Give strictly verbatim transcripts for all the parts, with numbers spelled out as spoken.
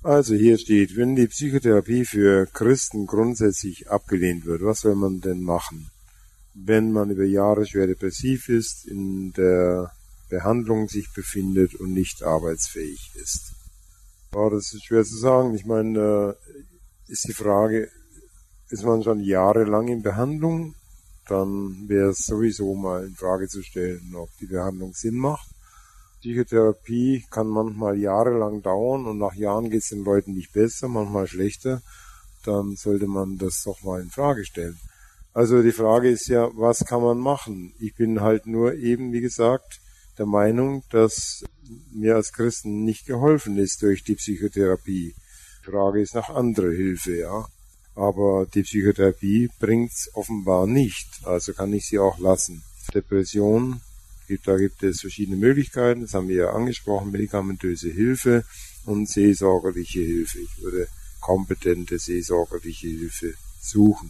Also hier steht, wenn die Psychotherapie für Christen grundsätzlich abgelehnt wird, was soll man denn machen? Wenn man über Jahre schwer depressiv ist, in der Behandlung sich befindet und nicht arbeitsfähig ist. Ja, das ist schwer zu sagen. Ich meine, ist die Frage, ist man schon jahrelang in Behandlung? Dann wäre es sowieso mal in Frage zu stellen, ob die Behandlung Sinn macht. Psychotherapie kann manchmal jahrelang dauern und nach Jahren geht es den Leuten nicht besser, manchmal schlechter. Dann sollte man das doch mal in Frage stellen. Also die Frage ist ja, was kann man machen? Ich bin halt nur eben, wie gesagt, der Meinung, dass mir als Christen nicht geholfen ist durch die Psychotherapie. Die Frage ist nach anderer Hilfe, ja. Aber die Psychotherapie bringt's offenbar nicht, also kann ich sie auch lassen. Depression, da gibt es verschiedene Möglichkeiten, das haben wir ja angesprochen, medikamentöse Hilfe und seelsorgerliche Hilfe. Ich würde kompetente seelsorgerliche Hilfe suchen.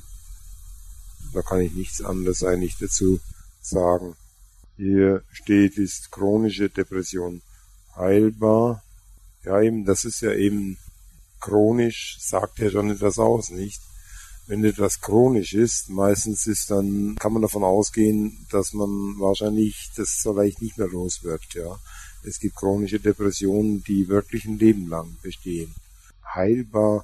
Da kann ich nichts anderes eigentlich dazu sagen. Hier steht, ist chronische Depression heilbar? Ja, eben, das ist ja eben chronisch, sagt ja schon etwas aus, nicht? Wenn etwas chronisch ist, meistens ist dann, kann man davon ausgehen, dass man wahrscheinlich das vielleicht nicht mehr los wird, ja. Es gibt chronische Depressionen, die wirklich ein Leben lang bestehen. Heilbar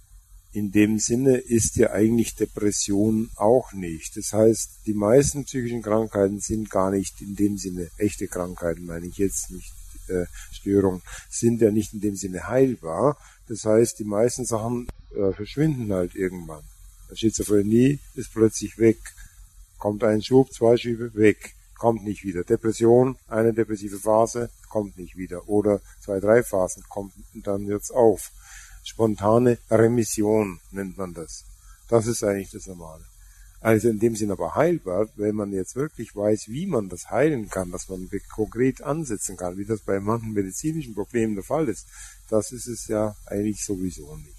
in dem Sinne ist ja eigentlich Depression auch nicht. Das heißt, die meisten psychischen Krankheiten sind gar nicht in dem Sinne, echte Krankheiten meine ich jetzt nicht, äh, Störungen, sind ja nicht in dem Sinne heilbar. Das heißt, die meisten Sachen äh, verschwinden halt irgendwann. Schizophrenie ist plötzlich weg. Kommt ein Schub, zwei Schübe, weg. Kommt nicht wieder. Depression, eine depressive Phase, kommt nicht wieder. Oder zwei, drei Phasen, kommt und dann hört's auf. Spontane Remission nennt man das. Das ist eigentlich das Normale. Also in dem Sinn aber heilbar, wenn man jetzt wirklich weiß, wie man das heilen kann, dass man konkret ansetzen kann, wie das bei manchen medizinischen Problemen der Fall ist, das ist es ja eigentlich sowieso nicht.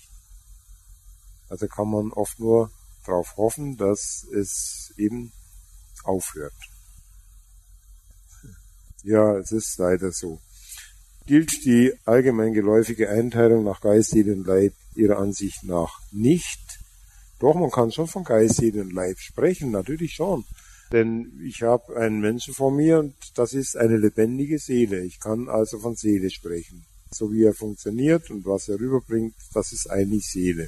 Also kann man oft nur darauf hoffen, dass es eben aufhört. Ja, es ist leider so. Gilt die allgemein geläufige Einteilung nach Geist, Seele und Leib Ihrer Ansicht nach nicht? Doch, man kann schon von Geist, Seele und Leib sprechen, natürlich schon. Denn ich habe einen Menschen vor mir und das ist eine lebendige Seele. Ich kann also von Seele sprechen. So wie er funktioniert und was er rüberbringt, das ist eigentlich Seele.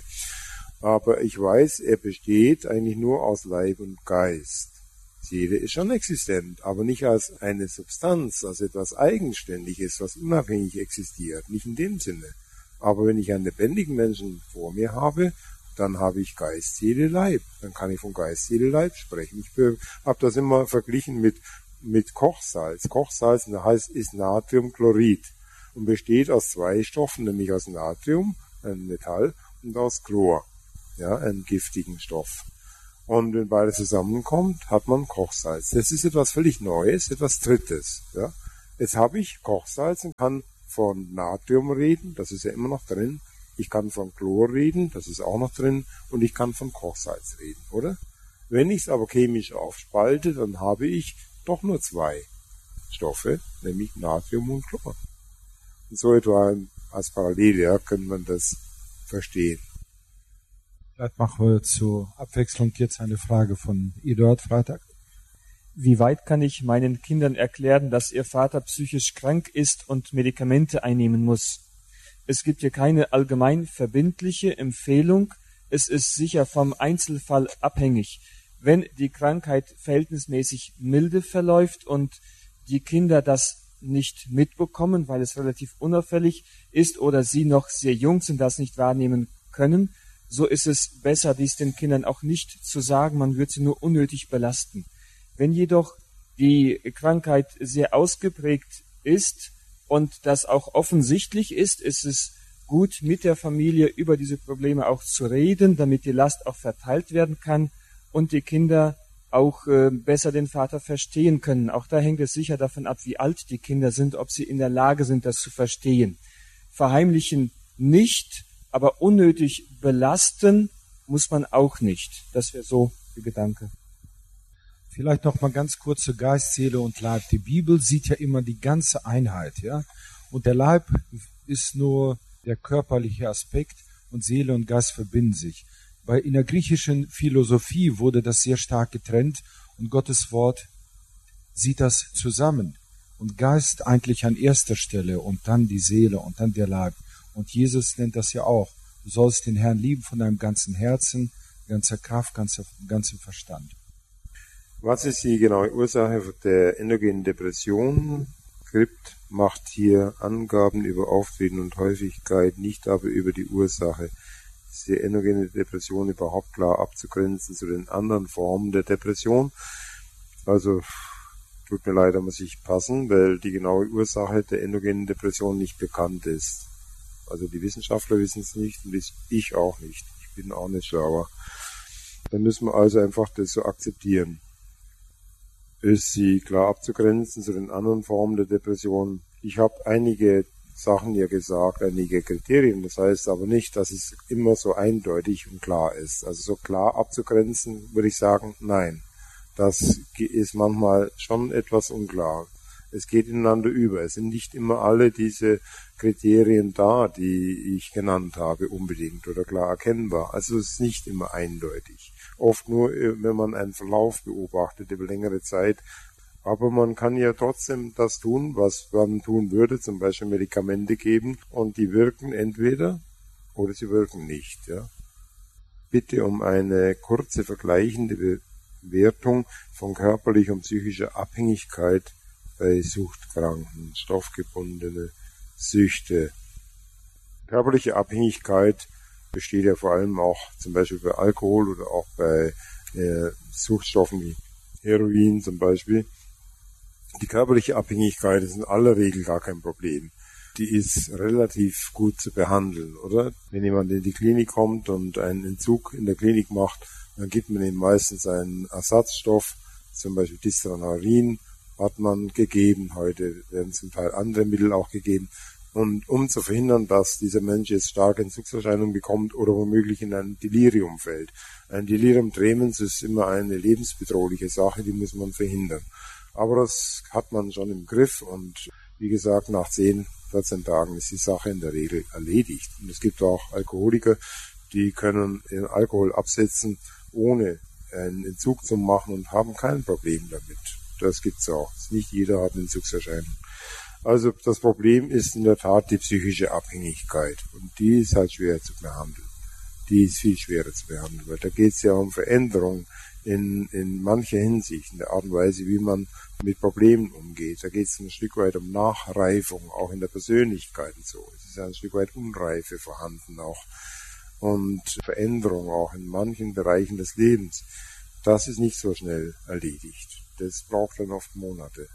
Aber ich weiß, er besteht eigentlich nur aus Leib und Geist. Seele ist schon existent, aber nicht als eine Substanz, als etwas Eigenständiges, was unabhängig existiert, nicht in dem Sinne. Aber wenn ich einen lebendigen Menschen vor mir habe, dann habe ich Geist, Seele, Leib. Dann kann ich von Geist, Seele, Leib sprechen. Ich habe das immer verglichen mit, mit Kochsalz. Kochsalz heißt, ist Natriumchlorid und besteht aus zwei Stoffen, nämlich aus Natrium, ein Metall, und aus Chlor, ja, einem giftigen Stoff. Und wenn beides zusammenkommt, hat man Kochsalz. Das ist etwas völlig Neues, etwas Drittes. Ja. Jetzt habe ich Kochsalz und kann von Natrium reden, das ist ja immer noch drin. Ich kann von Chlor reden, das ist auch noch drin. Und ich kann von Kochsalz reden, oder? Wenn ich es aber chemisch aufspalte, dann habe ich doch nur zwei Stoffe, nämlich Natrium und Chlor. Und so etwa als Parallele, ja, kann man das verstehen. Vielleicht machen wir zur Abwechslung jetzt eine Frage von Eduard Freitag. Wie weit kann ich meinen Kindern erklären, dass ihr Vater psychisch krank ist und Medikamente einnehmen muss? Es gibt hier keine allgemein verbindliche Empfehlung. Es ist sicher vom Einzelfall abhängig. Wenn die Krankheit verhältnismäßig milde verläuft und die Kinder das nicht mitbekommen, weil es relativ unauffällig ist oder sie noch sehr jung sind, das nicht wahrnehmen können, so ist es besser, dies den Kindern auch nicht zu sagen, man wird sie nur unnötig belasten. Wenn jedoch die Krankheit sehr ausgeprägt ist und das auch offensichtlich ist, ist es gut, mit der Familie über diese Probleme auch zu reden, damit die Last auch verteilt werden kann und die Kinder auch äh, besser den Vater verstehen können. Auch da hängt es sicher davon ab, wie alt die Kinder sind, ob sie in der Lage sind, das zu verstehen. Verheimlichen nicht, aber unnötig belasten muss man auch nicht. Das wäre so der Gedanke. Vielleicht noch mal ganz kurz zu Geist, Seele und Leib. Die Bibel sieht ja immer die ganze Einheit, ja. Und der Leib ist nur Der körperliche Aspekt und Seele und Geist verbinden sich. Bei, in der griechischen Philosophie wurde das sehr stark getrennt und Gottes Wort sieht das zusammen. Und Geist eigentlich an erster Stelle und dann die Seele und dann der Leib. Und Jesus nennt das ja auch. Du sollst den Herrn lieben von deinem ganzen Herzen, ganzer Kraft, ganzer, ganzem Verstand. Was ist die genaue Ursache der endogenen Depression? Skript macht hier Angaben über Auftreten und Häufigkeit, nicht aber über die Ursache. Ist die endogene Depression überhaupt klar abzugrenzen zu den anderen Formen der Depression? Also, tut mir leid, da muss ich passen, weil die genaue Ursache der endogenen Depression nicht bekannt ist. Also die Wissenschaftler wissen es nicht und ich auch nicht. Ich bin auch nicht schlauer. Dann müssen wir also einfach das so akzeptieren. Ist sie klar abzugrenzen zu den anderen Formen der Depression? Ich habe einige Sachen ja gesagt, einige Kriterien. Das heißt aber nicht, dass es immer so eindeutig und klar ist. Also so klar abzugrenzen, würde ich sagen, nein. Das ist manchmal schon etwas unklar. Es geht ineinander über. Es sind nicht immer alle diese Kriterien da, die ich genannt habe, unbedingt oder klar erkennbar. Also es ist nicht immer eindeutig. Oft nur, wenn man einen Verlauf beobachtet über längere Zeit. Aber man kann ja trotzdem das tun, was man tun würde, zum Beispiel Medikamente geben und die wirken entweder oder sie wirken nicht. Ja. Bitte um eine kurze vergleichende Bewertung von körperlicher und psychischer Abhängigkeit bei Suchtkranken, stoffgebundene Süchte. Körperliche Abhängigkeit besteht ja vor allem auch zum Beispiel bei Alkohol oder auch bei äh, Suchtstoffen wie Heroin zum Beispiel. Die körperliche Abhängigkeit ist in aller Regel gar kein Problem. Die ist relativ gut zu behandeln, oder? Wenn jemand in die Klinik kommt und einen Entzug in der Klinik macht, dann gibt man ihm meistens einen Ersatzstoff, zum Beispiel Distranarin, hat man gegeben. Heute werden zum Teil andere Mittel auch gegeben. Und um zu verhindern, dass dieser Mensch jetzt starke Entzugserscheinungen bekommt oder womöglich in ein Delirium fällt. Ein Delirium tremens ist immer eine lebensbedrohliche Sache, die muss man verhindern. Aber das hat man schon im Griff und wie gesagt, nach zehn, vierzehn Tagen ist die Sache in der Regel erledigt. Und es gibt auch Alkoholiker, die können den Alkohol absetzen, ohne einen Entzug zu machen und haben kein Problem damit. Das gibt's auch. Nicht jeder hat eine Entzugserscheinung. Also das Problem ist in der Tat die psychische Abhängigkeit. Und die ist halt schwer zu behandeln. Die ist viel schwerer zu behandeln, weil da geht es ja um Veränderung in, in mancher Hinsicht, in der Art und Weise, wie man mit Problemen umgeht. Da geht es ein Stück weit um Nachreifung, auch in der Persönlichkeit und so. Es ist ein Stück weit Unreife vorhanden auch. Und Veränderung auch in manchen Bereichen des Lebens. Das ist nicht so schnell erledigt. Das braucht dann oft Monate.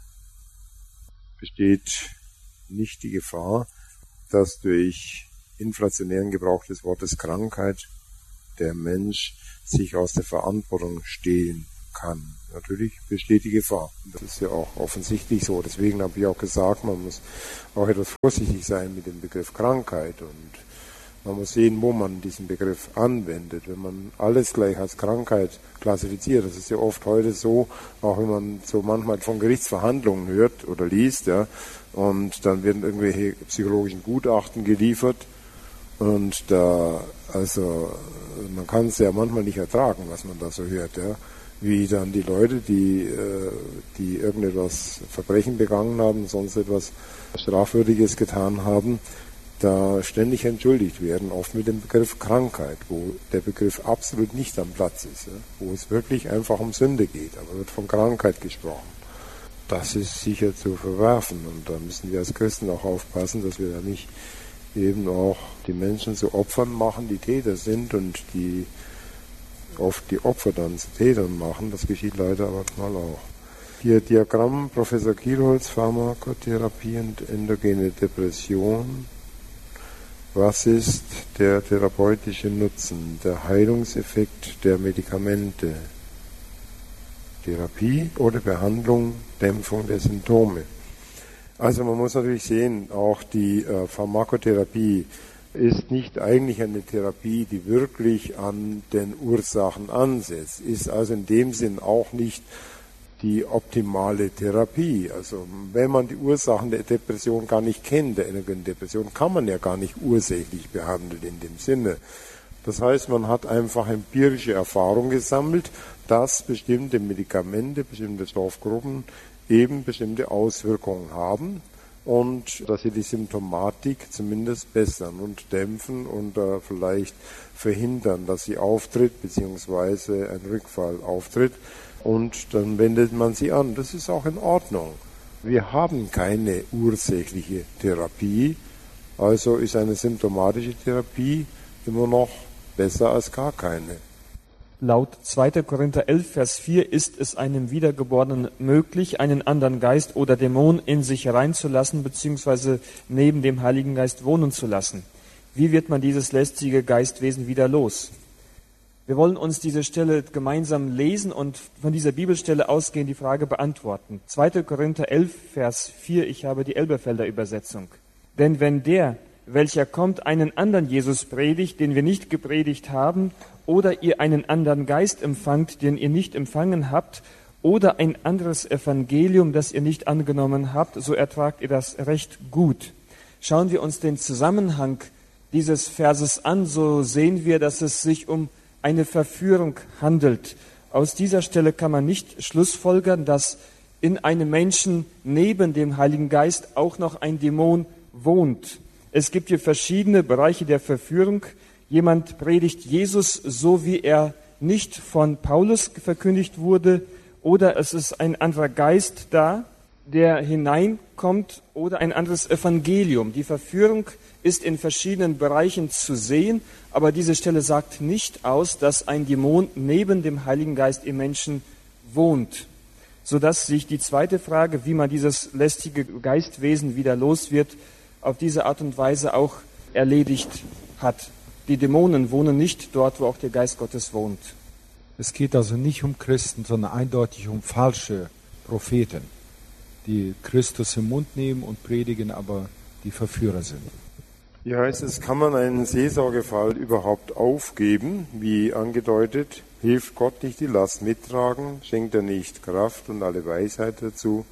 Besteht nicht die Gefahr, dass durch inflationären Gebrauch des Wortes Krankheit der Mensch sich aus der Verantwortung stehlen kann. Natürlich besteht die Gefahr. Das ist ja auch offensichtlich so. Deswegen habe ich auch gesagt, man muss auch etwas vorsichtig sein mit dem Begriff Krankheit und man muss sehen, wo man diesen Begriff anwendet. Wenn man alles gleich als Krankheit klassifiziert, das ist ja oft heute so, auch wenn man so manchmal von Gerichtsverhandlungen hört oder liest, ja, und dann werden irgendwelche psychologischen Gutachten geliefert und da, also, man kann es ja manchmal nicht ertragen, was man da so hört, ja, wie dann die Leute, die, die irgendetwas Verbrechen begangen haben, sonst etwas Strafwürdiges getan haben, da ständig entschuldigt werden, oft mit dem Begriff Krankheit, wo der Begriff absolut nicht am Platz ist, ja, wo es wirklich einfach um Sünde geht, aber wird von Krankheit gesprochen. Das ist sicher zu verwerfen und da müssen wir als Christen auch aufpassen, dass wir da nicht eben auch die Menschen zu Opfern machen, die Täter sind und die oft die Opfer dann zu Tätern machen. Das geschieht leider manchmal auch. Hier Diagramm Professor Kielholz, Pharmakotherapie und endogene Depression. Was ist der therapeutische Nutzen, der Heilungseffekt der Medikamente? Therapie oder Behandlung, Dämpfung der Symptome? Also man muss natürlich sehen, auch die äh, Pharmakotherapie ist nicht eigentlich eine Therapie, die wirklich an den Ursachen ansetzt, ist also in dem Sinn auch nicht die optimale Therapie. Also wenn man die Ursachen der Depression gar nicht kennt, der inneren Depression, kann man ja gar nicht ursächlich behandeln in dem Sinne. Das heißt, man hat einfach empirische Erfahrung gesammelt, dass bestimmte Medikamente, bestimmte Stoffgruppen eben bestimmte Auswirkungen haben und dass sie die Symptomatik zumindest bessern und dämpfen und äh, vielleicht verhindern, dass sie auftritt, beziehungsweise ein Rückfall auftritt. Und dann wendet man sie an. Das ist auch in Ordnung. Wir haben keine ursächliche Therapie, also ist eine symptomatische Therapie immer noch besser als gar keine. Laut zweiter Korinther elf, Vers vier ist es einem Wiedergeborenen möglich, einen anderen Geist oder Dämon in sich hereinzulassen, beziehungsweise neben dem Heiligen Geist wohnen zu lassen. Wie wird man dieses lästige Geistwesen wieder los? Wir wollen uns diese Stelle gemeinsam lesen und von dieser Bibelstelle ausgehend die Frage beantworten. zweiter Korinther elf, Vers vier, ich habe die Elberfelder Übersetzung. Denn wenn der, welcher kommt, einen anderen Jesus predigt, den wir nicht gepredigt haben, oder ihr einen anderen Geist empfangt, den ihr nicht empfangen habt, oder ein anderes Evangelium, das ihr nicht angenommen habt, so ertragt ihr das recht gut. Schauen wir uns den Zusammenhang dieses Verses an, so sehen wir, dass es sich um eine Verführung handelt. Aus dieser Stelle kann man nicht schlussfolgern, dass in einem Menschen neben dem Heiligen Geist auch noch ein Dämon wohnt. Es gibt hier verschiedene Bereiche der Verführung. Jemand predigt Jesus so, wie er nicht von Paulus verkündigt wurde, oder es ist ein anderer Geist da, der hineinkommt, oder ein anderes Evangelium. Die Verführung ist in verschiedenen Bereichen zu sehen, aber diese Stelle sagt nicht aus, dass ein Dämon neben dem Heiligen Geist im Menschen wohnt, sodass sich die zweite Frage, wie man dieses lästige Geistwesen wieder los wird, auf diese Art und Weise auch erledigt hat. Die Dämonen wohnen nicht dort, wo auch der Geist Gottes wohnt. Es geht also nicht um Christen, sondern eindeutig um falsche Propheten, die Christus im Mund nehmen und predigen, aber die Verführer sind. Hier heißt es, kann man einen Seelsorgefall überhaupt aufgeben? Wie angedeutet, hilft Gott nicht die Last mittragen, schenkt er nicht Kraft und alle Weisheit dazu?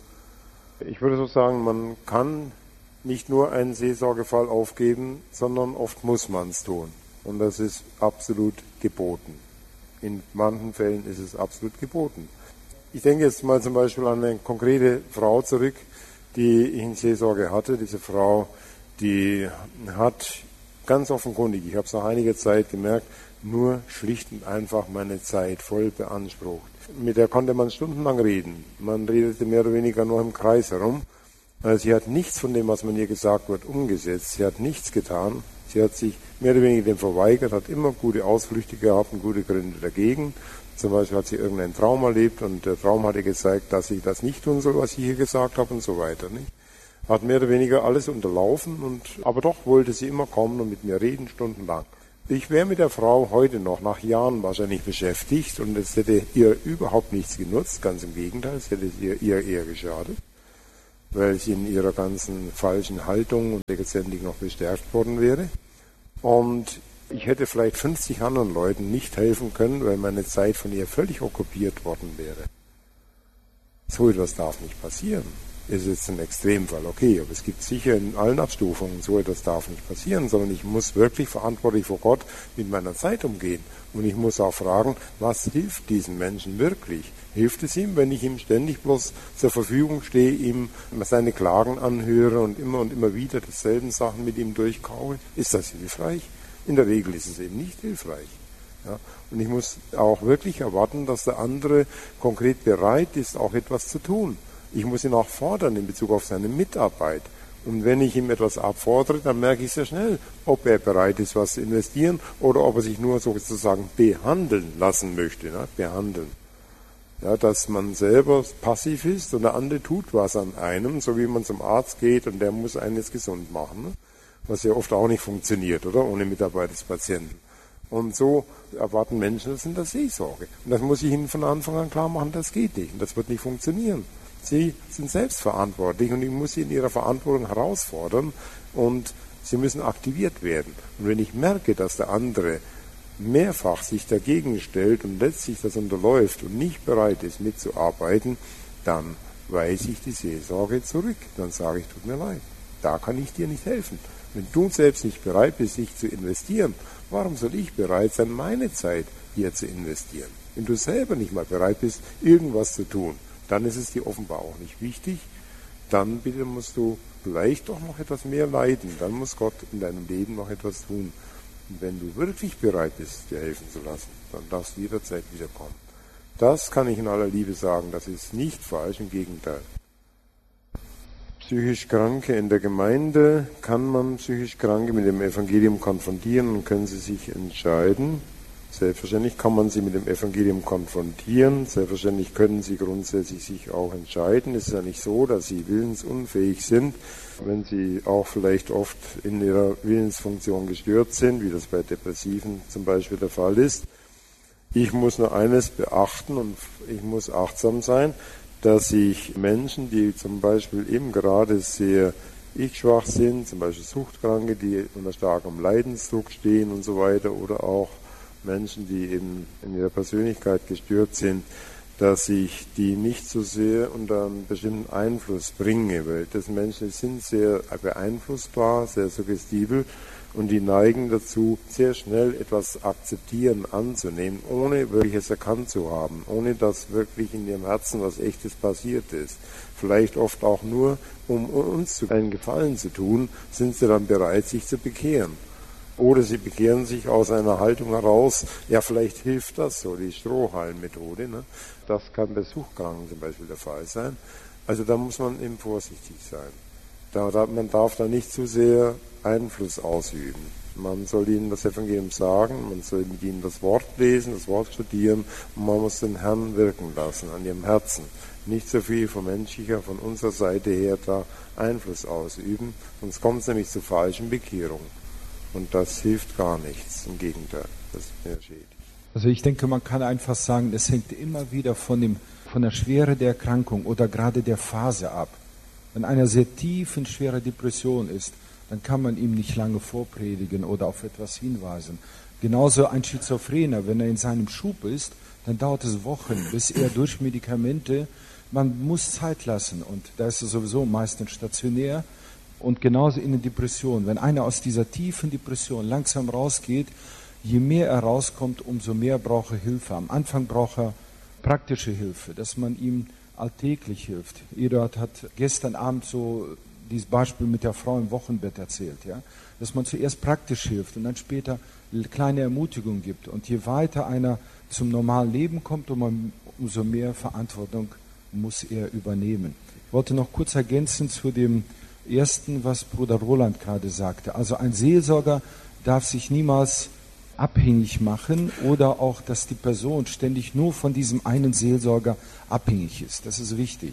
Ich würde so sagen, man kann nicht nur einen Seelsorgefall aufgeben, sondern oft muss man es tun. Und das ist absolut geboten. In manchen Fällen ist es absolut geboten. Ich denke jetzt mal zum Beispiel an eine konkrete Frau zurück, die ich in Seelsorge hatte. Diese Frau, die hat ganz offenkundig, ich habe es nach einiger Zeit gemerkt, nur schlicht und einfach meine Zeit voll beansprucht. Mit der konnte man stundenlang reden. Man redete mehr oder weniger nur im Kreis herum. Sie hat nichts von dem, was man ihr gesagt wird, umgesetzt. Sie hat nichts getan. Sie hat sich mehr oder weniger dem verweigert, hat immer gute Ausflüchte gehabt und gute Gründe dagegen. Zum Beispiel hat sie irgendeinen Traum erlebt und der Traum hatte gezeigt, dass ich das nicht tun soll, was ich hier gesagt habe und so weiter. Nicht? Hat mehr oder weniger alles unterlaufen, und aber doch wollte sie immer kommen und mit mir reden, stundenlang. Ich wäre mit der Frau heute noch nach Jahren wahrscheinlich beschäftigt und es hätte ihr überhaupt nichts genutzt, ganz im Gegenteil, es hätte ihr, ihr eher geschadet, weil sie in ihrer ganzen falschen Haltung und letztendlich noch bestärkt worden wäre. Und ich hätte vielleicht fünfzig anderen Leuten nicht helfen können, weil meine Zeit von ihr völlig okkupiert worden wäre. So etwas darf nicht passieren. Ist jetzt ein Extremfall, okay, aber es gibt sicher in allen Abstufungen, so etwas darf nicht passieren, sondern ich muss wirklich verantwortlich vor Gott mit meiner Zeit umgehen. Und ich muss auch fragen, was hilft diesem Menschen wirklich? Hilft es ihm, wenn ich ihm ständig bloß zur Verfügung stehe, ihm seine Klagen anhöre und immer und immer wieder dieselben Sachen mit ihm durchkaue? Ist das hilfreich? In der Regel ist es eben nicht hilfreich. Ja, und ich muss auch wirklich erwarten, dass der andere konkret bereit ist, auch etwas zu tun. Ich muss ihn auch fordern in Bezug auf seine Mitarbeit. Und wenn ich ihm etwas abfordere, dann merke ich sehr schnell, ob er bereit ist, was zu investieren oder ob er sich nur sozusagen behandeln lassen möchte. Ne? Behandeln. Ja, dass man selber passiv ist und der andere tut was an einem, so wie man zum Arzt geht und der muss einen jetzt gesund machen. Ne? Was ja oft auch nicht funktioniert, oder? Ohne Mitarbeit des Patienten. Und so erwarten Menschen das in der Seelsorge. Und das muss ich ihnen von Anfang an klar machen, das geht nicht. Und das wird nicht funktionieren. Sie sind selbst verantwortlich und ich muss sie in ihrer Verantwortung herausfordern und sie müssen aktiviert werden. Und wenn ich merke, dass der andere mehrfach sich dagegen stellt und letztlich das unterläuft und nicht bereit ist mitzuarbeiten, dann weise ich die Seelsorge zurück. Dann sage ich, tut mir leid, da kann ich dir nicht helfen. Wenn du selbst nicht bereit bist, dich zu investieren, warum soll ich bereit sein, meine Zeit hier zu investieren? Wenn du selber nicht mal bereit bist, irgendwas zu tun, dann ist es dir offenbar auch nicht wichtig. Dann bitte musst du vielleicht doch noch etwas mehr leiden. Dann muss Gott in deinem Leben noch etwas tun. Und wenn du wirklich bereit bist, dir helfen zu lassen, dann darfst du jederzeit wiederkommen. Das kann ich in aller Liebe sagen, das ist nicht falsch, im Gegenteil. Psychisch Kranke in der Gemeinde, kann man psychisch Kranke mit dem Evangelium konfrontieren und können sie sich entscheiden? Selbstverständlich kann man sie mit dem Evangelium konfrontieren, selbstverständlich können sie grundsätzlich sich auch entscheiden. Es ist ja nicht so, dass sie willensunfähig sind, wenn sie auch vielleicht oft in ihrer Willensfunktion gestört sind, wie das bei Depressiven zum Beispiel der Fall ist. Ich muss nur eines beachten und ich muss achtsam sein, dass ich Menschen, die zum Beispiel eben gerade sehr ich-schwach sind, zum Beispiel Suchtkranke, die unter starkem Leidensdruck stehen und so weiter, oder auch Menschen, die eben in ihrer Persönlichkeit gestört sind, dass ich die nicht so sehr unter einen bestimmten Einfluss bringe, weil das Menschen sind sehr beeinflussbar, sehr suggestivel und die neigen dazu, sehr schnell etwas akzeptieren, anzunehmen, ohne wirklich es erkannt zu haben, ohne dass wirklich in ihrem Herzen was Echtes passiert ist. Vielleicht oft auch nur, um uns einen Gefallen zu tun, sind sie dann bereit, sich zu bekehren. Oder sie bekehren sich aus einer Haltung heraus, ja, vielleicht hilft das so, die Strohhalm-Methode. Ne? Das kann bei Suchtkranken zum Beispiel der Fall sein. Also da muss man eben vorsichtig sein. Da, da, man darf da nicht zu sehr Einfluss ausüben. Man soll ihnen das Evangelium sagen, man soll mit ihnen das Wort lesen, das Wort studieren und man muss den Herrn wirken lassen an ihrem Herzen. Nicht so viel von menschlicher, von unserer Seite her da Einfluss ausüben, sonst kommt es nämlich zu falschen Bekehrungen. Und das hilft gar nichts, im Gegenteil, das ist mehr schädlich. Also ich denke, man kann einfach sagen, es hängt immer wieder von, dem, von der Schwere der Erkrankung oder gerade der Phase ab. Wenn einer sehr tief in schwerer Depression ist, dann kann man ihm nicht lange vorpredigen oder auf etwas hinweisen. Genauso ein Schizophrener, wenn er in seinem Schub ist, dann dauert es Wochen, bis er durch Medikamente, man muss Zeit lassen und da ist er sowieso meistens stationär. Und genauso in der Depression. Wenn einer aus dieser tiefen Depression langsam rausgeht, je mehr er rauskommt, umso mehr braucht er Hilfe. Am Anfang braucht er praktische Hilfe, dass man ihm alltäglich hilft. Eduard hat gestern Abend so dieses Beispiel mit der Frau im Wochenbett erzählt, ja, dass man zuerst praktisch hilft und dann später kleine Ermutigung gibt. Und je weiter einer zum normalen Leben kommt, umso mehr Verantwortung muss er übernehmen. Ich wollte noch kurz ergänzen zu dem Ersten, was Bruder Roland gerade sagte. Also ein Seelsorger darf sich niemals abhängig machen oder auch, dass die Person ständig nur von diesem einen Seelsorger abhängig ist. Das ist wichtig.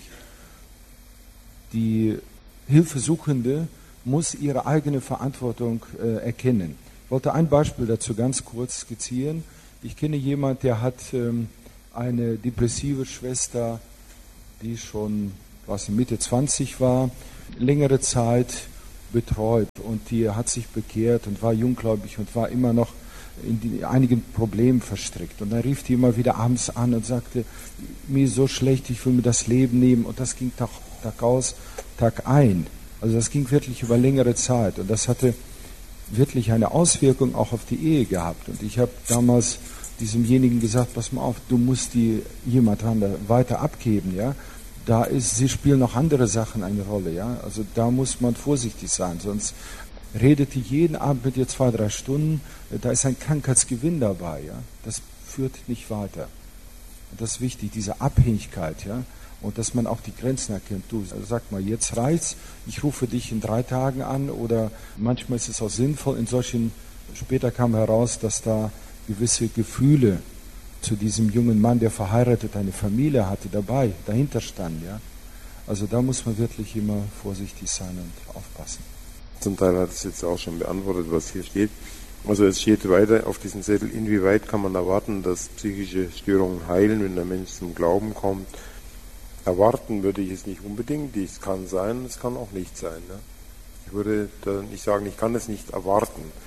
Die Hilfesuchende muss ihre eigene Verantwortung äh, erkennen. Ich wollte ein Beispiel dazu ganz kurz skizzieren. Ich kenne jemanden, der hat ähm, eine depressive Schwester, die schon was Mitte zwanzig war, längere Zeit betreut und die hat sich bekehrt und war junggläubig und war immer noch in die, einigen Problemen verstrickt. Und dann rief die immer wieder abends an und sagte, mir ist so schlecht, ich will mir das Leben nehmen. Und das ging Tag, Tag aus, Tag ein. Also das ging wirklich über längere Zeit und das hatte wirklich eine Auswirkung auch auf die Ehe gehabt. Und ich habe damals diesemjenigen gesagt, pass mal auf, du musst die jemand weiter abgeben, ja. Da ist, sie spielen noch andere Sachen eine Rolle, ja. Also da muss man vorsichtig sein, sonst redet die jeden Abend mit dir zwei, drei Stunden, da ist ein Krankheitsgewinn dabei, ja. Das führt nicht weiter. Und das ist wichtig, diese Abhängigkeit, ja. Und dass man auch die Grenzen erkennt. Du, also sag mal, jetzt reicht's, ich rufe dich in drei Tagen an oder manchmal ist es auch sinnvoll, in solchen, später kam heraus, dass da gewisse Gefühle zu diesem jungen Mann, der verheiratet eine Familie hatte, dabei, dahinter stand, ja. Also da muss man wirklich immer vorsichtig sein und aufpassen. Zum Teil hat es jetzt auch schon beantwortet, was hier steht. Also es steht weiter auf diesem Zettel, inwieweit kann man erwarten, dass psychische Störungen heilen, wenn der Mensch zum Glauben kommt. Erwarten würde ich es nicht unbedingt, es kann sein, es kann auch nicht sein. Ne? Ich würde da nicht sagen, ich kann es nicht erwarten,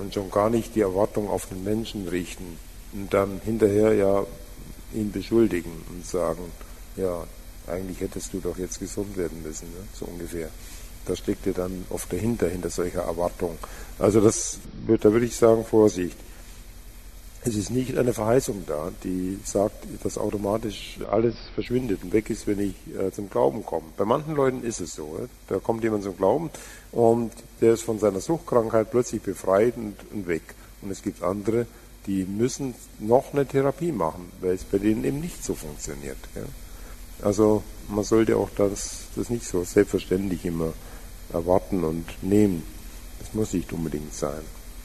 und schon gar nicht die Erwartung auf den Menschen richten und dann hinterher ja ihn beschuldigen und sagen, ja, eigentlich hättest du doch jetzt gesund werden müssen, ne? So ungefähr. Da steckt ja dann oft dahinter, hinter solcher Erwartung. Also das, da würde ich sagen, Vorsicht. Es ist nicht eine Verheißung da, die sagt, dass automatisch alles verschwindet und weg ist, wenn ich äh, zum Glauben komme. Bei manchen Leuten ist es so. Ne? Da kommt jemand zum Glauben und der ist von seiner Suchtkrankheit plötzlich befreit und, und weg. Und es gibt andere, die müssen noch eine Therapie machen, weil es bei denen eben nicht so funktioniert. Ja? Also man sollte auch das, das nicht so selbstverständlich immer erwarten und nehmen. Das muss nicht unbedingt sein.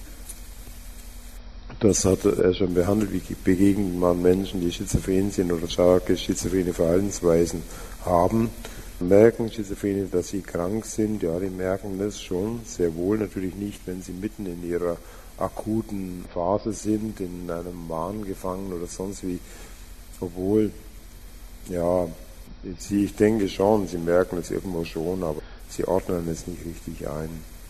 Das hat er schon behandelt, wie begegnet man Menschen, die schizophren sind oder starke schizophrene Verhaltensweisen haben. Merken Schizophrene, dass sie krank sind? Ja, die merken das schon, sehr wohl. Natürlich nicht, wenn sie mitten in ihrer akuten Phase sind, in einem Wahn gefangen oder sonst wie. Obwohl, ja, sie, ich denke schon, sie merken es irgendwo schon, aber sie ordnen es nicht richtig ein.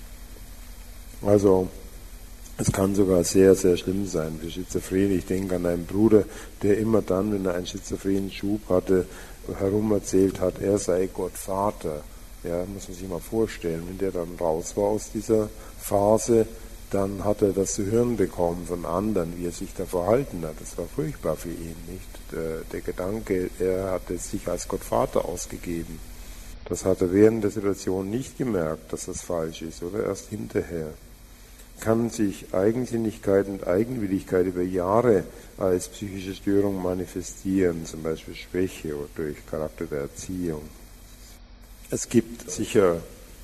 Also, es kann sogar sehr, sehr schlimm sein für Schizophrene. Ich denke an einen Bruder, der immer dann, wenn er einen schizophrenen Schub hatte, herum erzählt hat, er sei Gott Vater. Ja, muss man sich mal vorstellen. Wenn der dann raus war aus dieser Phase, dann hat er das zu hören bekommen von anderen, wie er sich da verhalten hat. Das war furchtbar für ihn, nicht? Der, der Gedanke, er hatte sich als Gott Vater ausgegeben. Das hat er während der Situation nicht gemerkt, dass das falsch ist, oder erst hinterher. Kann sich Eigensinnigkeit und Eigenwilligkeit über Jahre als psychische Störung manifestieren, zum Beispiel Schwäche oder durch Charakter der Erziehung. Es gibt sicher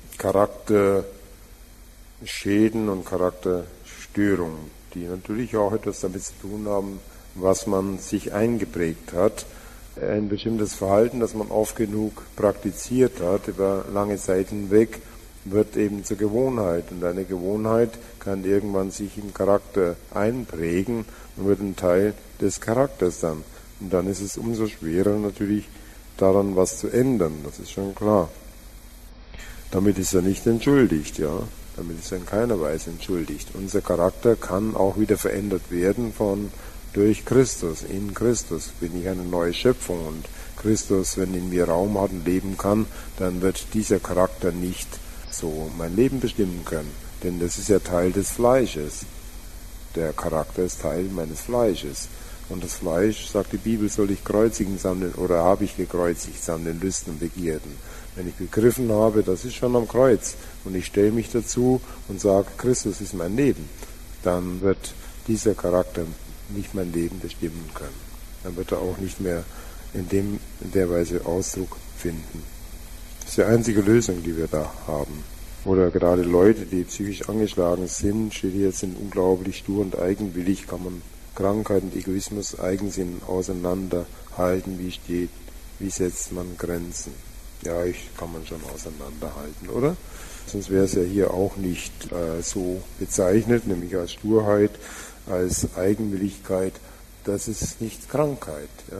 Charakterschäden und Charakterstörungen, die natürlich auch etwas damit zu tun haben, was man sich eingeprägt hat. Ein bestimmtes Verhalten, das man oft genug praktiziert hat, über lange Zeit hinweg, wird eben zur Gewohnheit. Und eine Gewohnheit kann irgendwann sich im Charakter einprägen und wird ein Teil des Charakters dann. Und dann ist es umso schwerer natürlich, daran was zu ändern. Das ist schon klar. Damit ist er nicht entschuldigt, ja. Damit ist er in keiner Weise entschuldigt. Unser Charakter kann auch wieder verändert werden von durch Christus. In Christus bin ich eine neue Schöpfung. Und Christus, wenn in mir Raum hat und leben kann, dann wird dieser Charakter nicht so mein Leben bestimmen können. Denn das ist ja Teil des Fleisches. Der Charakter ist Teil meines Fleisches. Und das Fleisch, sagt die Bibel, soll ich kreuzigen samt den, oder habe ich gekreuzigt samt den Lüsten und Begierden. Wenn ich begriffen habe, das ist schon am Kreuz, und ich stelle mich dazu und sage, Christus ist mein Leben, dann wird dieser Charakter nicht mein Leben bestimmen können. Dann wird er auch nicht mehr in, dem, in der Weise Ausdruck finden. Das ist die einzige Lösung, die wir da haben. Oder gerade Leute, die psychisch angeschlagen sind, steht hier, sind unglaublich stur und eigenwillig, kann man Krankheit und Egoismus, Eigensinn auseinanderhalten, wie steht, wie setzt man Grenzen. Ja, ich kann man schon auseinanderhalten, oder? Sonst wäre es ja hier auch nicht äh, so bezeichnet, nämlich als Sturheit, als Eigenwilligkeit. Das ist nicht Krankheit, ja.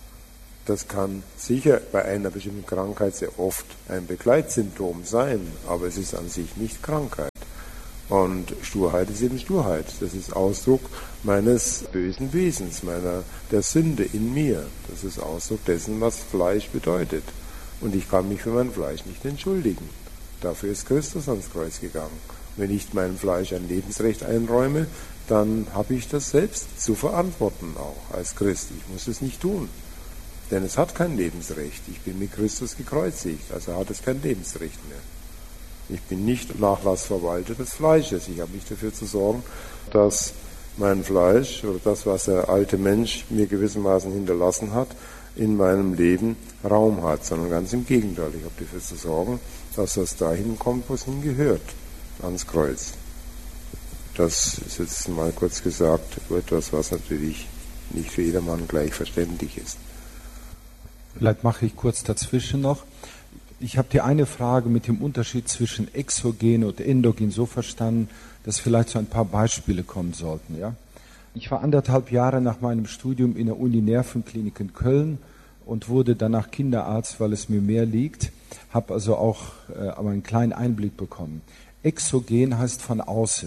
Das kann sicher bei einer bestimmten Krankheit sehr oft ein Begleitsymptom sein, aber es ist an sich nicht Krankheit. Und Sturheit ist eben Sturheit. Das ist Ausdruck meines bösen Wesens, meiner der Sünde in mir. Das ist Ausdruck dessen, was Fleisch bedeutet. Und ich kann mich für mein Fleisch nicht entschuldigen. Dafür ist Christus ans Kreuz gegangen. Wenn ich meinem Fleisch ein Lebensrecht einräume, dann habe ich das selbst zu verantworten auch als Christ. Ich muss es nicht tun. Denn es hat kein Lebensrecht. Ich bin mit Christus gekreuzigt, also hat es kein Lebensrecht mehr. Ich bin nicht Nachlassverwalter des Fleisches. Ich habe nicht dafür zu sorgen, dass mein Fleisch oder das, was der alte Mensch mir gewissermaßen hinterlassen hat, in meinem Leben Raum hat, sondern ganz im Gegenteil. Ich habe dafür zu sorgen, dass das dahin kommt, wo es hingehört, ans Kreuz. Das ist jetzt mal kurz gesagt etwas, was natürlich nicht für jedermann gleich verständlich ist. Vielleicht mache ich kurz dazwischen noch. Ich habe die eine Frage mit dem Unterschied zwischen exogen und endogen so verstanden, dass vielleicht so ein paar Beispiele kommen sollten. Ja? Ich war anderthalb Jahre nach meinem Studium in der Uni-Nervenklinik in Köln und wurde danach Kinderarzt, weil es mir mehr liegt, habe also auch äh, aber einen kleinen Einblick bekommen. Exogen heißt von außen.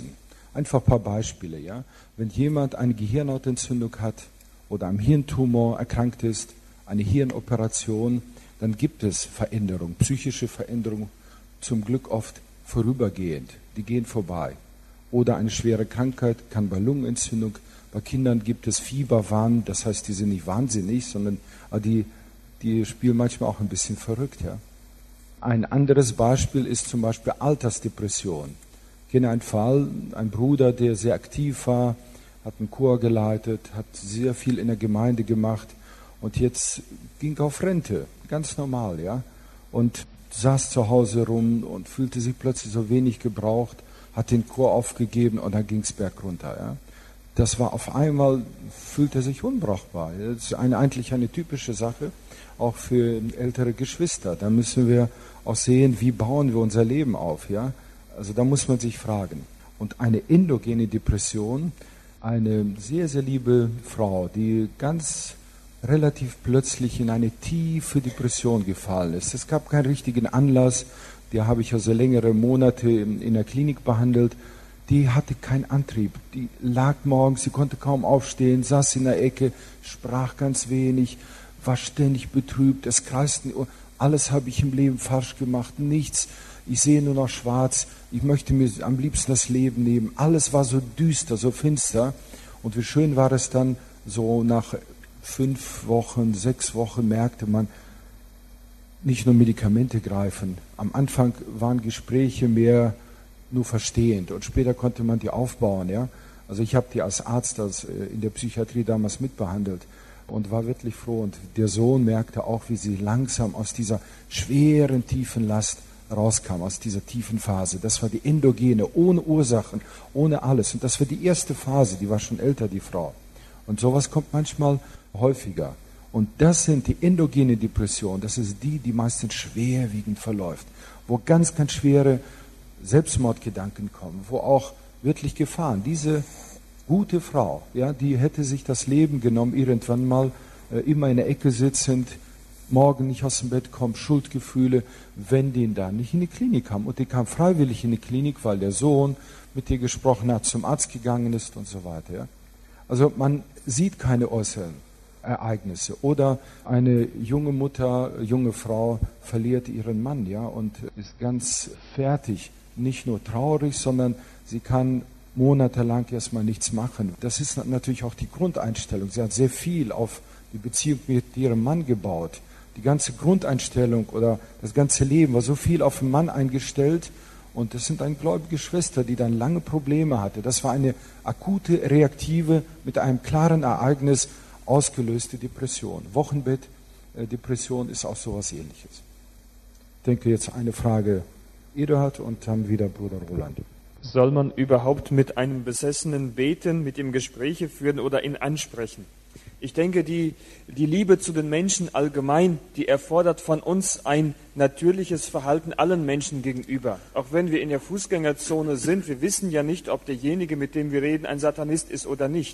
Einfach ein paar Beispiele, ja. Wenn jemand eine Gehirnhautentzündung hat oder am Hirntumor erkrankt ist, eine Hirnoperation, dann gibt es Veränderungen, psychische Veränderungen, zum Glück oft vorübergehend, die gehen vorbei. Oder eine schwere Krankheit, kann bei Lungenentzündung, bei Kindern gibt es Fieberwahn, das heißt, die sind nicht wahnsinnig, sondern die, die spielen manchmal auch ein bisschen verrückt. Ja. Ein anderes Beispiel ist zum Beispiel Altersdepression. Ich kenne einen Fall, ein Bruder, der sehr aktiv war, hat einen Chor geleitet, hat sehr viel in der Gemeinde gemacht und jetzt ging auf Rente, ganz normal, ja, und saß zu Hause rum und fühlte sich plötzlich so wenig gebraucht, hat den Chor aufgegeben und dann ging es bergunter. Ja. Das war auf einmal, fühlte er sich unbrauchbar. Das ist eine, eigentlich eine typische Sache, auch für ältere Geschwister. Da müssen wir auch sehen, wie bauen wir unser Leben auf. Ja. Also da muss man sich fragen. Und eine endogene Depression, eine sehr, sehr liebe Frau, die ganz relativ plötzlich in eine tiefe Depression gefallen ist. Es gab keinen richtigen Anlass, die habe ich also längere Monate in, in der Klinik behandelt. Die hatte keinen Antrieb, die lag morgens, sie konnte kaum aufstehen, saß in der Ecke, sprach ganz wenig, war ständig betrübt, es kreisten, alles habe ich im Leben falsch gemacht, nichts, ich sehe nur noch schwarz, ich möchte mir am liebsten das Leben nehmen. Alles war so düster, so finster. Und wie schön war es dann, so nach fünf Wochen, sechs Wochen merkte man, nicht nur Medikamente greifen. Am Anfang waren Gespräche mehr nur verstehend und später konnte man die aufbauen. Ja? Also ich habe die als Arzt als in der Psychiatrie damals mitbehandelt und war wirklich froh. Und der Sohn merkte auch, wie sie langsam aus dieser schweren, tiefen Last rauskam, aus dieser tiefen Phase. Das war die endogene, ohne Ursachen, ohne alles. Und das war die erste Phase, die war schon älter, die Frau. Und sowas kommt manchmal häufiger. Und das sind die endogene Depressionen, das ist die, die meistens schwerwiegend verläuft, wo ganz, ganz schwere Selbstmordgedanken kommen, wo auch wirklich Gefahren. Diese gute Frau, ja, die hätte sich das Leben genommen, irgendwann mal äh, immer in der Ecke sitzend, morgen nicht aus dem Bett kommt, Schuldgefühle, wenn die da nicht in die Klinik kam. Und die kam freiwillig in die Klinik, weil der Sohn mit ihr gesprochen hat, zum Arzt gegangen ist und so weiter. Ja. Also man sieht keine äußeren Ereignisse. Oder eine junge Mutter, junge Frau verliert ihren Mann, ja, und ist ganz fertig. Nicht nur traurig, sondern sie kann monatelang erstmal nichts machen. Das ist natürlich auch die Grundeinstellung. Sie hat sehr viel auf die Beziehung mit ihrem Mann gebaut. Die ganze Grundeinstellung oder das ganze Leben war so viel auf den Mann eingestellt. Und das sind eine gläubige Schwester, die dann lange Probleme hatte. Das war eine akute, reaktive, mit einem klaren Ereignis ausgelöste Depression. Wochenbett, äh, Depression ist auch sowas Ähnliches. Ich denke jetzt eine Frage Eduard und dann wieder Bruder Roland. Soll man überhaupt mit einem Besessenen beten, mit ihm Gespräche führen oder ihn ansprechen? Ich denke, die, die Liebe zu den Menschen allgemein, die erfordert von uns ein natürliches Verhalten allen Menschen gegenüber. Auch wenn wir in der Fußgängerzone sind, wir wissen ja nicht, ob derjenige, mit dem wir reden, ein Satanist ist oder nicht.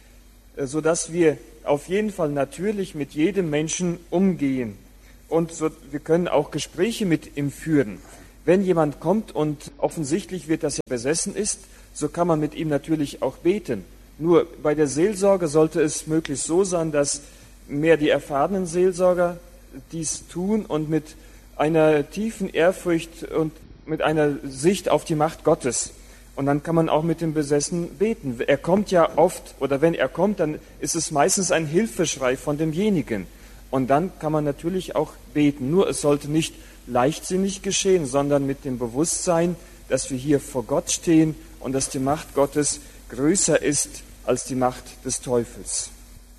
Sodass wir auf jeden Fall natürlich mit jedem Menschen umgehen. Und so, wir können auch Gespräche mit ihm führen. Wenn jemand kommt und offensichtlich wird, dass er besessen ist, so kann man mit ihm natürlich auch beten. Nur bei der Seelsorge sollte es möglichst so sein, dass mehr die erfahrenen Seelsorger dies tun und mit einer tiefen Ehrfurcht und mit einer Sicht auf die Macht Gottes. Und dann kann man auch mit dem Besessenen beten. Er kommt ja oft, oder wenn er kommt, dann ist es meistens ein Hilfeschrei von demjenigen. Und dann kann man natürlich auch beten. Nur es sollte nicht leichtsinnig geschehen, sondern mit dem Bewusstsein, dass wir hier vor Gott stehen und dass die Macht Gottes größer ist als die Macht des Teufels.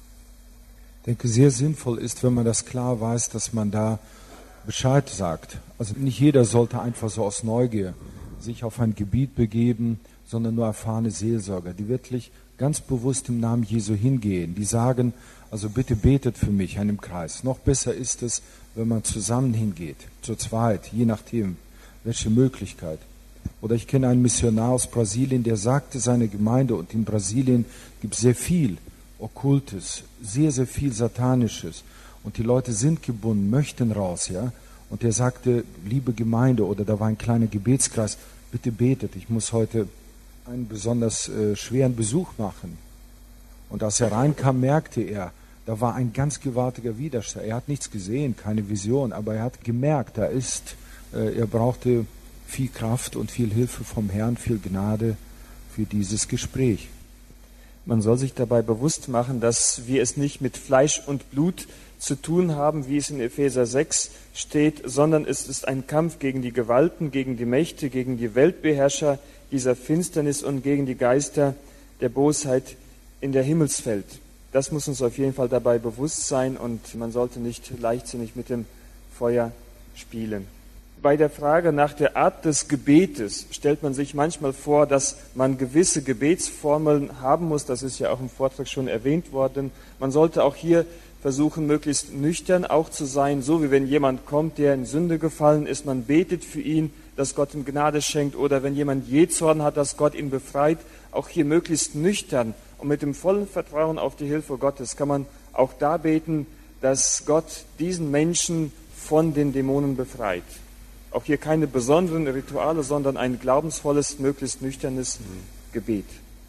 Ich denke, sehr sinnvoll ist, wenn man das klar weiß, dass man da Bescheid sagt. Also nicht jeder sollte einfach so aus Neugier sich auf ein Gebiet begeben, sondern nur erfahrene Seelsorger, die wirklich ganz bewusst im Namen Jesu hingehen, die sagen, also bitte betet für mich in einem Kreis. Noch besser ist es, wenn man zusammen hingeht, zu zweit, je nachdem, welche Möglichkeit. Oder ich kenne einen Missionar aus Brasilien, der sagte seiner Gemeinde, und in Brasilien gibt es sehr viel Okkultes, sehr, sehr viel Satanisches. Und die Leute sind gebunden, möchten raus, ja. Und er sagte, liebe Gemeinde, oder da war ein kleiner Gebetskreis, bitte betet, ich muss heute einen besonders äh, schweren Besuch machen. Und als er reinkam, merkte er, da war ein ganz gewaltiger Widerstand. Er hat nichts gesehen, keine Vision, aber er hat gemerkt, da ist, äh, er brauchte viel Kraft und viel Hilfe vom Herrn, viel Gnade für dieses Gespräch. Man soll sich dabei bewusst machen, dass wir es nicht mit Fleisch und Blut zu tun haben, wie es in Epheser sechs steht, sondern es ist ein Kampf gegen die Gewalten, gegen die Mächte, gegen die Weltbeherrscher dieser Finsternis und gegen die Geister der Bosheit in der Himmelswelt. Das muss uns auf jeden Fall dabei bewusst sein und man sollte nicht leichtsinnig mit dem Feuer spielen. Bei der Frage nach der Art des Gebetes stellt man sich manchmal vor, dass man gewisse Gebetsformeln haben muss. Das ist ja auch im Vortrag schon erwähnt worden. Man sollte auch hier versuchen, möglichst nüchtern auch zu sein, so wie wenn jemand kommt, der in Sünde gefallen ist, man betet für ihn, dass Gott ihm Gnade schenkt, oder wenn jemand Jähzorn hat, dass Gott ihn befreit, auch hier möglichst nüchtern und mit dem vollen Vertrauen auf die Hilfe Gottes kann man auch da beten, dass Gott diesen Menschen von den Dämonen befreit. Auch hier keine besonderen Rituale, sondern ein glaubensvolles, möglichst nüchternes Gebet.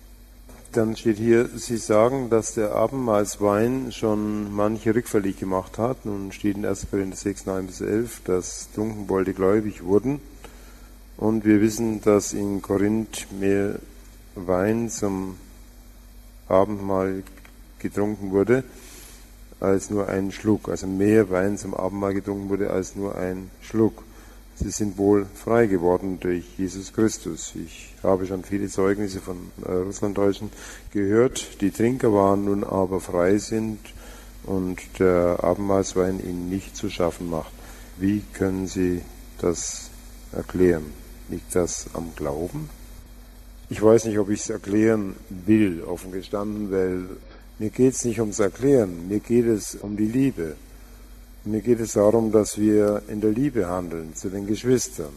Dann steht hier, Sie sagen, dass der Abendmahlswein schon manche rückfällig gemacht hat. Nun steht in erster Korinther sechs, neun bis elf, dass Trunkenbolde gläubig wurden. Und wir wissen, dass in Korinth mehr Wein zum Abendmahl getrunken wurde, als nur ein Schluck. Also mehr Wein zum Abendmahl getrunken wurde, als nur ein Schluck. Sie sind wohl frei geworden durch Jesus Christus. Ich habe schon viele Zeugnisse von äh, Russlanddeutschen gehört, die Trinker waren, nun aber frei sind und der Abendmahlswein ihnen nicht zu schaffen macht. Wie können Sie das erklären? Liegt das am Glauben? Ich weiß nicht, ob ich es erklären will, offen gestanden, weil mir geht es nicht ums Erklären, mir geht es um die Liebe. Mir geht es darum, dass wir in der Liebe handeln zu den Geschwistern.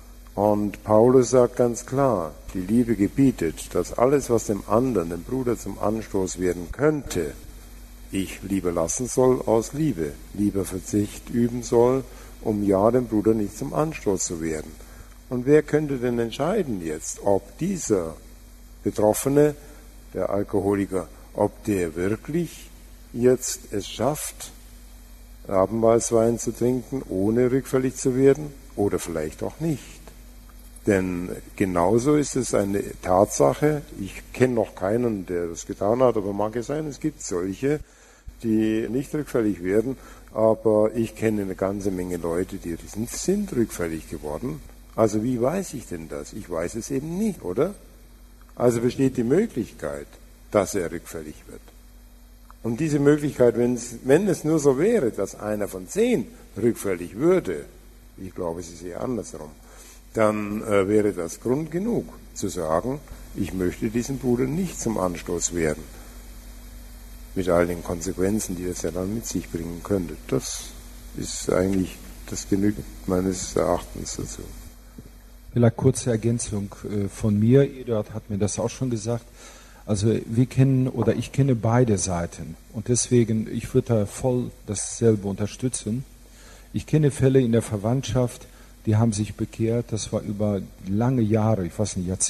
Und Paulus sagt ganz klar, die Liebe gebietet, dass alles, was dem anderen, dem Bruder zum Anstoß werden könnte, ich lieber lassen soll aus Liebe, lieber Verzicht üben soll, um ja dem Bruder nicht zum Anstoß zu werden. Und wer könnte denn entscheiden jetzt, ob dieser Betroffene, der Alkoholiker, ob der wirklich jetzt es schafft, Abendmahlswein zu trinken, ohne rückfällig zu werden, oder vielleicht auch nicht. Denn genauso ist es eine Tatsache, ich kenne noch keinen, der das getan hat, aber mag es sein, es gibt solche, die nicht rückfällig werden, aber ich kenne eine ganze Menge Leute, die sind, sind rückfällig geworden. Also wie weiß ich denn das? Ich weiß es eben nicht, oder? Also besteht die Möglichkeit, dass er rückfällig wird. Und diese Möglichkeit, wenn es, wenn es nur so wäre, dass einer von zehn rückfällig würde, ich glaube, es ist eher andersrum, dann äh, wäre das Grund genug zu sagen, ich möchte diesem Bruder nicht zum Anstoß werden. Mit all den Konsequenzen, die das ja dann mit sich bringen könnte. Das ist eigentlich, das genügt meines Erachtens dazu. Vielleicht kurze Ergänzung äh, von mir. Eduard hat mir das auch schon gesagt. Also wir kennen oder ich kenne beide Seiten und deswegen, ich würde da voll dasselbe unterstützen. Ich kenne Fälle in der Verwandtschaft, die haben sich bekehrt, das war über lange Jahre, ich weiß nicht, Jahrzehnte.